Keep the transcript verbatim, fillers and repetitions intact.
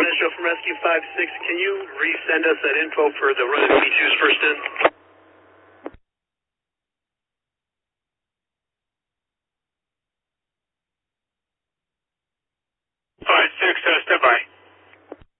Metro from Rescue five six, can you resend us that info for the run of P two's first in? five six, uh, stand by.